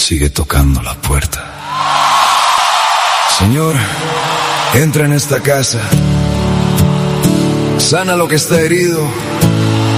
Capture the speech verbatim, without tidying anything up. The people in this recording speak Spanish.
sigue tocando la puerta. Señor, entra en esta casa, sana lo que está herido,